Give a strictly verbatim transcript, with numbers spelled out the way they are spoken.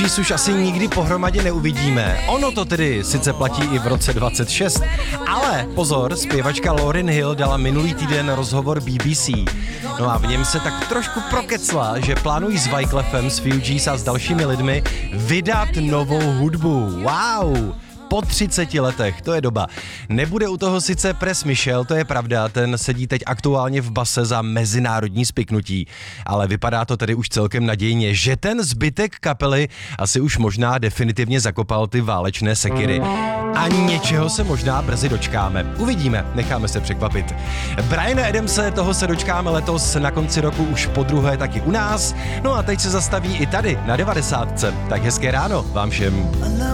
už asi nikdy pohromadě neuvidíme. Ono to tedy sice platí i v roce dvacet šest, ale pozor, zpěvačka Lauryn Hill dala minulý týden rozhovor B B C. No a v něm se tak trošku prokecla, že plánují s Wyclefem, s Fugees a s dalšími lidmi vydat novou hudbu. Wow! Po třiceti letech, to je doba. Nebude u toho sice Pres Michel, to je pravda, ten sedí teď aktuálně v base za mezinárodní spiknutí, ale vypadá to tedy už celkem nadějně, že ten zbytek kapely asi už možná definitivně zakopal ty válečné sekiry. A něčeho se možná brzy dočkáme. Uvidíme, necháme se překvapit. Briana Adamse, toho se dočkáme letos na konci roku už po druhé taky u nás. No a teď se zastaví i tady na devadesátce. Tak hezké ráno vám všem.